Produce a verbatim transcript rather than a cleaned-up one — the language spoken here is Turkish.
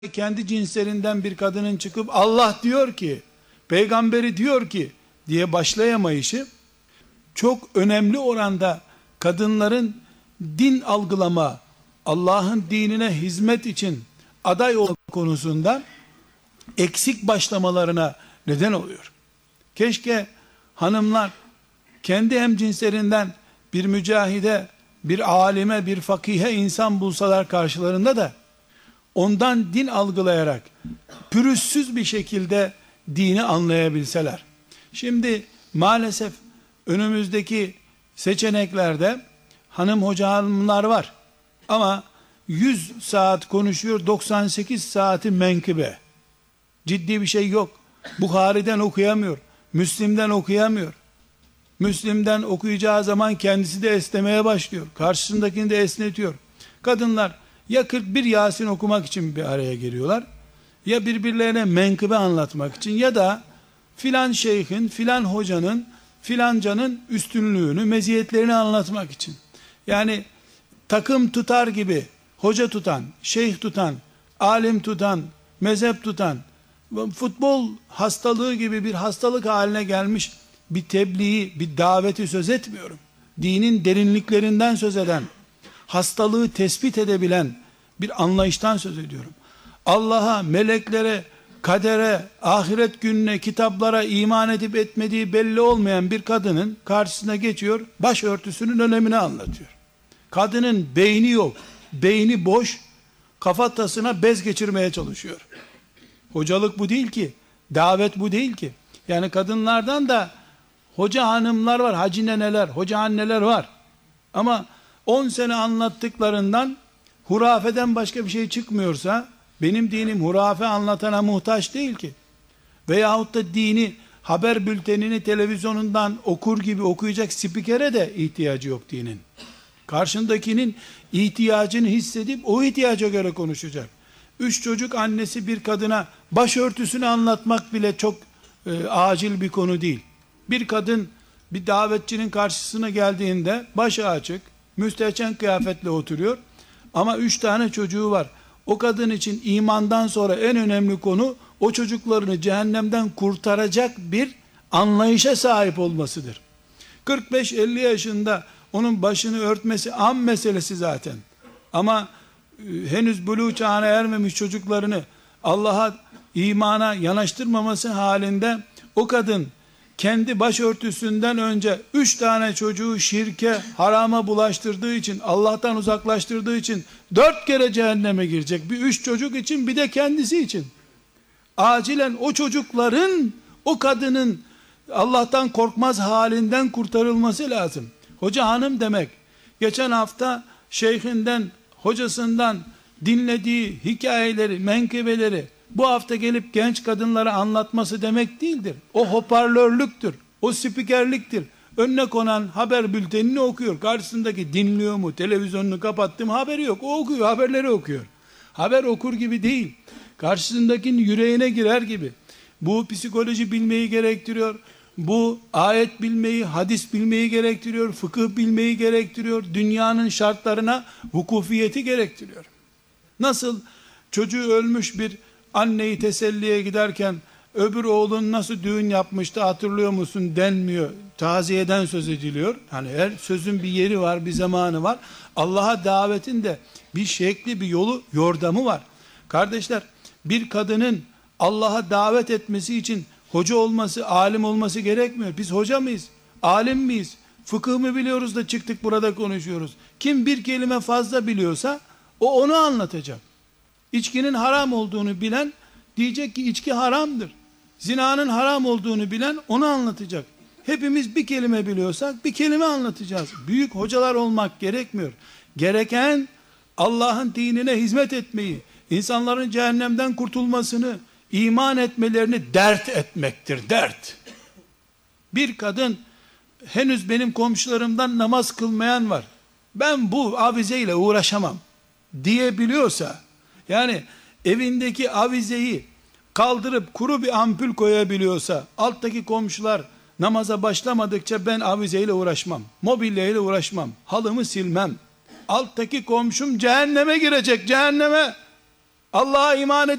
kendi cinslerinden bir kadının çıkıp Allah diyor ki, peygamberi diyor ki diye başlayamayışı çok önemli oranda kadınların din algılama, Allah'ın dinine hizmet için aday olma konusunda eksik başlamalarına neden oluyor. Keşke hanımlar kendi hemcinslerinden bir mücahide, bir alime, bir fakihe insan bulsalar karşılarında da ondan din algılayarak pürüzsüz bir şekilde dini anlayabilseler. Şimdi maalesef önümüzdeki seçeneklerde hanım hoca hanımlar var. Ama yüz saat konuşuyor, doksan sekiz saati menkıbe. Ciddi bir şey yok. Buhari'den okuyamıyor. Müslim'den okuyamıyor. Müslim'den okuyacağı zaman kendisi de esnemeye başlıyor. Karşısındakini de esnetiyor. Kadınlar ya kırk bir Yasin okumak için bir araya geliyorlar, ya birbirlerine menkıbe anlatmak için, ya da filan şeyhin, filan hocanın, filancanın üstünlüğünü, meziyetlerini anlatmak için. Yani takım tutar gibi hoca tutan, şeyh tutan, alim tutan, mezhep tutan, futbol hastalığı gibi bir hastalık haline gelmiş bir tebliği, bir daveti söz etmiyorum. Dinin derinliklerinden söz eden, hastalığı tespit edebilen bir anlayıştan söz ediyorum. Allah'a, meleklere, kadere, ahiret gününe, kitaplara iman edip etmediği belli olmayan bir kadının karşısına geçiyor, başörtüsünün önemini anlatıyor. Kadının beyni yok, beyni boş, kafatasına bez geçirmeye çalışıyor. Hocalık bu değil ki, davet bu değil ki. Yani kadınlardan da hoca hanımlar var, hacı neneler, hoca anneler var. Ama on sene anlattıklarından hurafeden başka bir şey çıkmıyorsa, benim dinim hurafe anlatana muhtaç değil ki. Veyahut da dini, haber bültenini televizyonundan okur gibi okuyacak spikere de ihtiyacı yok dinin. Karşındakinin ihtiyacını hissedip o ihtiyaca göre konuşacak. Üç çocuk annesi bir kadına başörtüsünü anlatmak bile çok e, acil bir konu değil. Bir kadın bir davetçinin karşısına geldiğinde başı açık, müstehcen kıyafetle oturuyor. Ama üç tane çocuğu var. O kadın için imandan sonra en önemli konu o çocuklarını cehennemden kurtaracak bir anlayışa sahip olmasıdır. kırk beş elli yaşında onun başını örtmesi an meselesi zaten. Ama e, henüz buluğ çağına ermemiş çocuklarını Allah'a, imana yanaştırmaması halinde o kadın kendi başörtüsünden önce üç tane çocuğu şirke, harama bulaştırdığı için, Allah'tan uzaklaştırdığı için dört kere cehenneme girecek. Bir üç çocuk için, bir de kendisi için. Acilen o çocukların, o kadının Allah'tan korkmaz halinden kurtarılması lazım. Hoca hanım demek, geçen hafta şeyhinden, hocasından dinlediği hikayeleri, menkıbeleri bu hafta gelip genç kadınlara anlatması demek değildir. O hoparlörlüktür, o spikerliktir. Önüne konan haber bültenini okuyor. Karşısındaki dinliyor mu, televizyonunu kapattım, haberi yok. O okuyor, haberleri okuyor. Haber okur gibi değil, karşısındakinin yüreğine girer gibi. Bu psikoloji bilmeyi gerektiriyor. Bu ayet bilmeyi, hadis bilmeyi gerektiriyor. Fıkıh bilmeyi gerektiriyor. Dünyanın şartlarına vukufiyeti gerektiriyor. Nasıl çocuğu ölmüş bir anneyi teselliye giderken öbür oğlun nasıl düğün yapmıştı hatırlıyor musun denmiyor. Taziyeden söz ediliyor. Hani her sözün bir yeri var, bir zamanı var. Allah'a davetin de bir şekli, bir yolu, yordamı var. Kardeşler, bir kadının Allah'a davet etmesi için hoca olması, alim olması gerekmiyor. Biz hoca mıyız? Alim miyiz? Fıkıh mı biliyoruz da çıktık burada konuşuyoruz? Kim bir kelime fazla biliyorsa o onu anlatacak. İçkinin haram olduğunu bilen diyecek ki içki haramdır. Zinanın haram olduğunu bilen onu anlatacak. Hepimiz bir kelime biliyorsak bir kelime anlatacağız. Büyük hocalar olmak gerekmiyor. Gereken Allah'ın dinine hizmet etmeyi, insanların cehennemden kurtulmasını, iman etmelerini dert etmektir, dert. Bir kadın, henüz benim komşularımdan namaz kılmayan var, ben bu avizeyle uğraşamam diyebiliyorsa, yani evindeki avizeyi kaldırıp kuru bir ampul koyabiliyorsa, alttaki komşular namaza başlamadıkça ben avizeyle uğraşmam, mobilyayla uğraşmam, halımı silmem, alttaki komşum cehenneme girecek, cehenneme. Allah'a iman